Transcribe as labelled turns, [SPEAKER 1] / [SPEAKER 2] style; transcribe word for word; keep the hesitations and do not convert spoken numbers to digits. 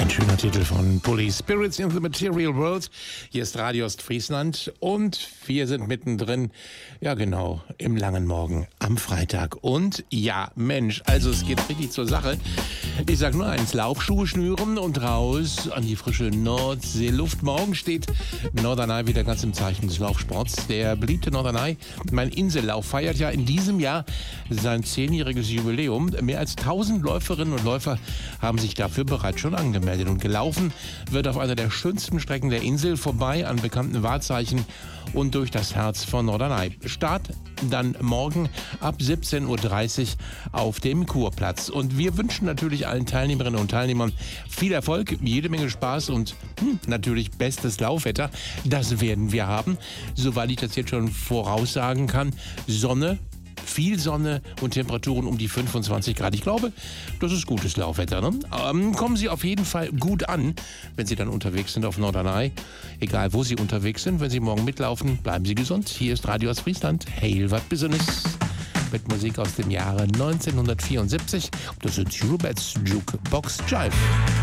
[SPEAKER 1] Ein schöner Titel von Police Spirits in the Material World. Hier ist Radio Ostfriesland und wir sind mittendrin, ja genau, im langen Morgen am Freitag. Und ja, Mensch, also es geht richtig zur Sache. Ich sag nur eins, Laufschuhe schnüren und raus an die frische Nordseeluft. Morgen steht Norderney wieder ganz im Zeichen des Laufsports. Der beliebte Norderney, mein Insellauf, feiert ja in diesem Jahr sein zehnjähriges Jubiläum. Mehr als tausend Läuferinnen und Läufer haben sich dafür bereits schon angemeldet. Und gelaufen wird auf einer der schönsten Strecken der Insel, vorbei an bekannten Wahrzeichen und durch das Herz von Norderney. Start dann morgen ab siebzehn Uhr dreißig auf dem Kurplatz. Und wir wünschen natürlich allen Teilnehmerinnen und Teilnehmern viel Erfolg, jede Menge Spaß und hm, natürlich bestes Laufwetter. Das werden wir haben, soweit ich das jetzt schon voraussagen kann. Sonne, viel Sonne und Temperaturen um die fünfundzwanzig Grad. Ich glaube, das ist gutes Laufwetter. Ne? Ähm, kommen Sie auf jeden Fall gut an, wenn Sie dann unterwegs sind auf Norderney. Egal, wo Sie unterwegs sind, wenn Sie morgen mitlaufen, bleiben Sie gesund. Hier ist Radio Ostfriesland. Hail wat Business. Mit Musik aus dem Jahre neunzehnhundertvierundsiebzig. Das ist Eurobats Jukebox Jive.